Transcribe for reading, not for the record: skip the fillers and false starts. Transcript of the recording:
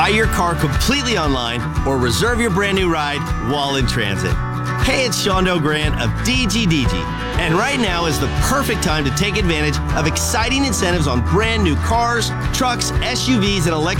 buy your car completely online, or reserve your brand new ride while in transit. Hey, it's Shondo Grant of DGDG, and right now is the perfect time to take advantage of exciting incentives on brand new cars, trucks, SUVs, and electric